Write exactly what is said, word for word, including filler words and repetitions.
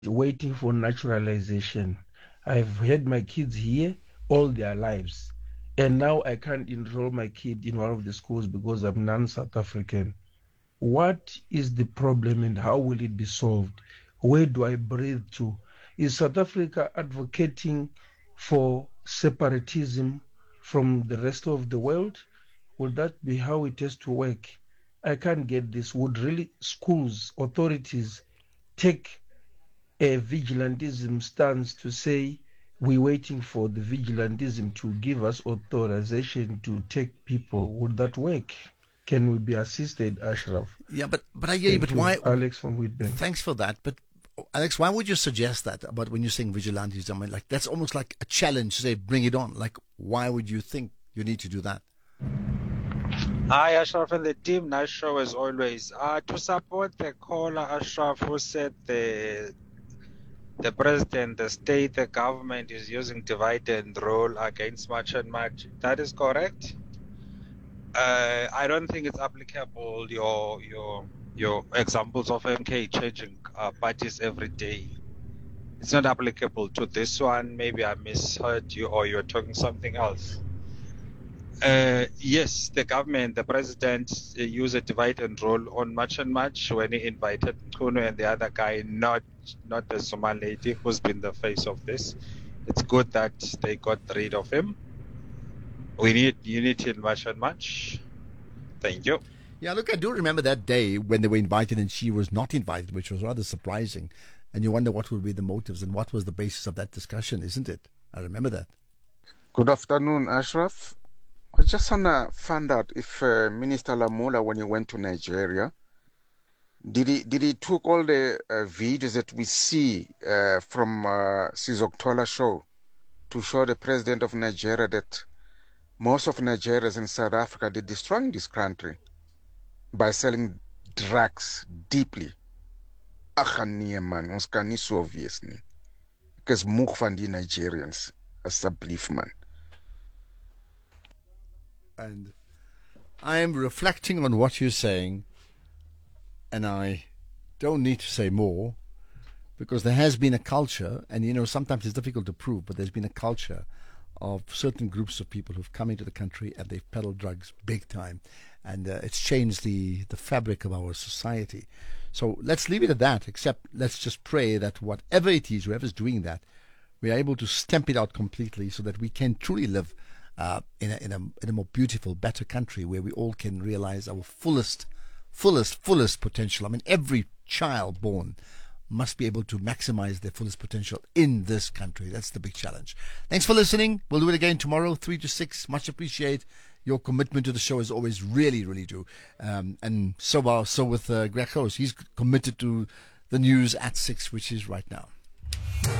waiting for naturalization. I've had my kids here all their lives, and now I can't enroll my kid in one of the schools because I'm non-South African. What is the problem and how will it be solved? Where do I breathe to? Is South Africa advocating for separatism from the rest of the world? Would that be how it has to work? I can't get this. Would really schools, authorities take a vigilantism stance to say we're waiting for the vigilantism to give us authorization to take people? Would that work? Can we be assisted, Ashraf? Yeah, but but I hear you. Thank But you, why, Alex from Wheatbank. thanks for that. But Alex, why would you suggest that about when you're saying vigilantism? I mean, like that's almost like a challenge to say, bring it on. Like, why would you think you need to do that? Hi, Ashraf and the team. Nice show as always. Uh, to support the caller, Ashraf, who said the the president, the state, the government is using divide and rule against much and much. That is correct. Uh, I don't think it's applicable. Your your your examples of M K changing uh, parties every day. It's not applicable to this one. Maybe I misheard you, or you're talking something else. Uh, yes, the government, the president, uh, used a divide and rule on much and much when he invited Kuno and the other guy, not not the Somali lady who's been the face of this. It's good that they got rid of him. We need unity in much and much. Thank you. Yeah, look, I do remember that day when they were invited and she was not invited, which was rather surprising. And you wonder what would be the motives and what was the basis of that discussion, isn't it? I remember that. Good afternoon, Ashraf. I just want to find out if uh, Minister Lamola, when he went to Nigeria, did he did he took all the uh, videos that we see uh, from uh, Sizoktola show to show the president of Nigeria that most of Nigerians in South Africa, they're destroying this country by selling drugs deeply. Ach nee man, ons kan nie so wees nie. Ek is moeg van die Nigerians, asseblief man. And I am reflecting on what you're saying, and I don't need to say more, because there has been a culture, and you know, sometimes it's difficult to prove, but there's been a culture of certain groups of people who've come into the country and they've peddled drugs big time, and uh, it's changed the, the fabric of our society. So let's leave it at that, except let's just pray that whatever it is, whoever's doing that, we are able to stamp it out completely so that we can truly live Uh, in, a, in, a, in a more beautiful, better country where we all can realize our fullest, fullest, fullest potential. I mean, every child born must be able to maximize their fullest potential in this country. That's the big challenge. Thanks for listening. We'll do it again tomorrow, three to six. Much appreciate your commitment to the show, as always. Really, really do. Um, and so, uh, so with uh, Greg Host, he's committed to the news at six, which is right now.